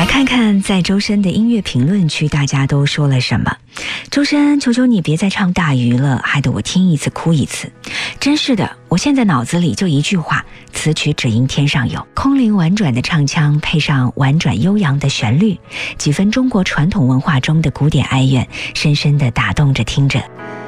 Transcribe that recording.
看看在周深的音乐评论区大家都说了什么。周深，求求你别再唱大鱼了，害得我听一次哭一次。真是的，我现在脑子里就一句话，此曲只应天上有。空灵婉转的唱腔配上婉转悠扬的旋律，几分中国传统文化中的古典哀怨，深深地打动着听者。